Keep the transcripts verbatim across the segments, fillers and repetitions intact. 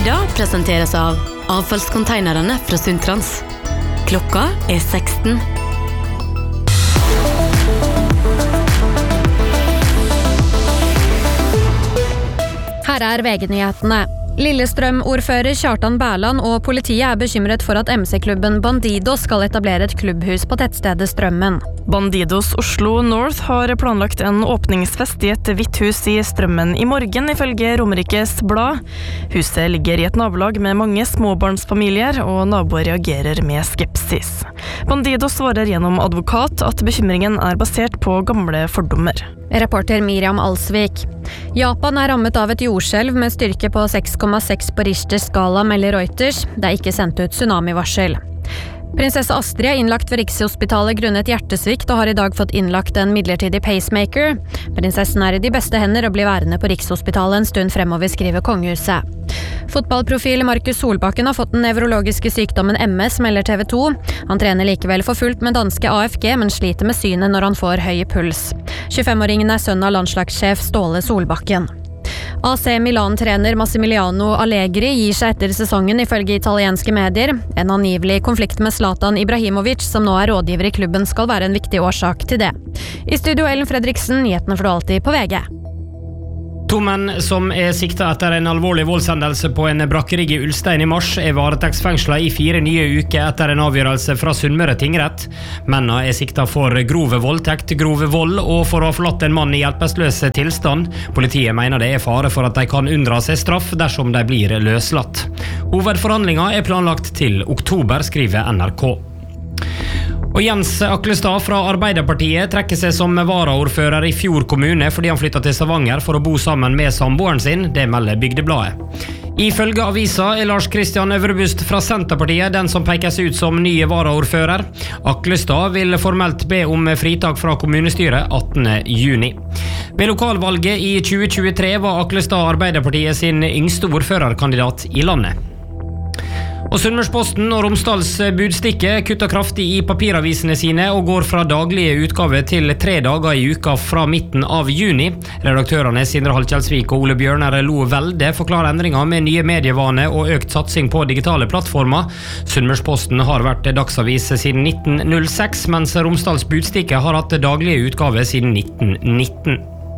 Ida presenteres av avfallskonteinerne fra Sundtrans. Klokka er seksten. Her er V G-nyhetene. Lillestrøm-ordfører Kjartan Bærland og politiet er bekymret for at M C-klubben Bandidos skal etablere et klubbhus på tettstedet Strømmen. Bandidos Oslo North har planlagt en åpningsfest i et hvitt hus i Strømmen i morgen, ifølge Romerikes Blad. Huset ligger i et nabolag med mange småbarnsfamilier, og naboer reagerer med skepsis. Bandidos svarer gjennom advokat at bekymringen er basert på gamle fordommer. Reporter Miriam Alsvik. Japan er rammet av et jordskjelv med styrke på seks komma seks på Richters skala, melder Reuters. Det er ikke sendt ut tsunamivarsel. Prinsesse Astrid er innlagt ved Rikshospitalet grunnet hjertesvikt og har i dag fått innlagt en midlertidig pacemaker. Prinsessen er i de beste hender og blir værende på Rikshospitalet en stund fremover, skriver kongehuset. Fotballprofil Markus Solbakken har fått den nevrologiske sykdommen M S, melder T V to. Han trener likevel for fullt med danske A F G, men sliter med synet når han får høy puls. tjuefem-åringen er sønn av landslagssjef Ståle Solbakken. A C Milan-trener Massimiliano Allegri gir seg etter sesongen ifølge italienske medier. En angivelig konflikt med Zlatan Ibrahimovic, som nå er rådgiver i klubben, skal være en viktig årsak til det. I studio Ellen Fredriksen, nyhetene får du alltid på V G. To menn som er siktet etter en alvorlig voldshendelse på en brakkerigg i Ulstein i mars er varetektsfengslet i fire nye uker etter en avgjørelse fra Sunnmøre tingrett. Mennene er siktet for grove voldtekt, grove vold og for å ha forlatt en mann i hjelpeløs tilstand. Politiet mener det er fare for at de kan unndra seg straff dersom de blir løslatt. Hovedforhandlingen er planlagt til oktober, skriver N R K. Og Jens Aklestad fra Arbeiderpartiet trekker seg som varaordfører i Fjord kommune fordi han flyttet til Stavanger for å bo sammen med samboeren sin, det melder Bygdebladet. Ifølge avisa er Lars Christian Øvrebust fra Senterpartiet den som pekes ut som nye varaordfører. Aklestad vil formelt be om fritak fra kommunestyret attende juni. Ved lokalvalget i tjue tjuetre var Aklestad Arbeiderpartiet sin yngste ordførerkandidat i landet. Og Sunnmørsposten og Romsdals Budstikke kutter kraftig i papiravisene sine og går fra daglige utgave til tre dager i uka fra midten av juni. Redaktørene Sindre Halkjelsvik og Ole Bjørner Lo Velde forklarer endringer med nye medievaner og økt satsing på digitale plattformer. Sunnmørsposten har vært dagsavis siden nitten null seks, mens Romsdals Budstikke har hatt daglige utgave siden nitten nitten.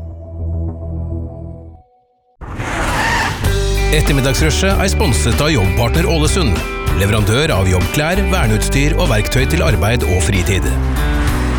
Ettermiddagsrushet er sponset av Jobbpartner Ålesund, leverandør av jobbklær, verneutstyr og verktøy til arbeid og fritid.